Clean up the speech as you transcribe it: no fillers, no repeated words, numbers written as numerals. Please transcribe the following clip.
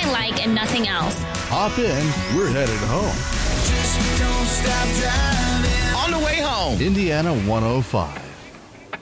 like and nothing else. Hop in, we're headed home. Just don't stop driving. On the way home. Indiana 105.